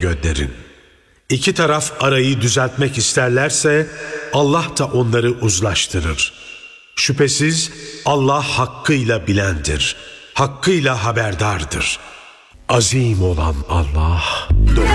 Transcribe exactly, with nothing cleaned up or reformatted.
gönderin. İki taraf arayı düzeltmek isterlerse Allah da onları uzlaştırır. Şüphesiz Allah hakkıyla bilendir, hakkıyla haberdardır. Azim olan Allah doğru.